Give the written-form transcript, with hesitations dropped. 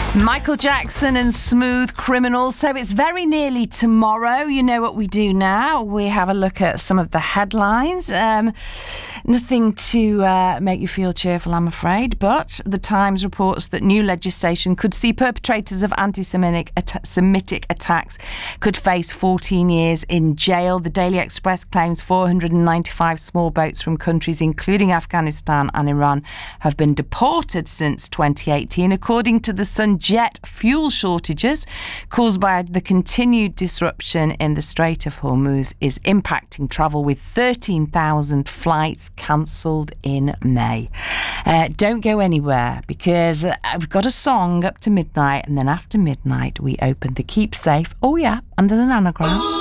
Michael Jackson and Smooth Criminal. So it's very nearly tomorrow. You know what we do now. We have a look at some of the headlines. Nothing to make you feel cheerful, I'm afraid. But The Times reports that new legislation could see perpetrators of anti-Semitic attacks could face 14 years in jail. The Daily Express claims 495 small boats from countries including Afghanistan and Iran have been deported since 2018, according to The Sun. Jet fuel shortages caused by the continued disruption in the Strait of Hormuz is impacting travel, with 13,000 flights cancelled in May. Don't go anywhere, because I've got a song up to midnight, and then after midnight we open the Keep Safe. Oh yeah, and there's an anagram.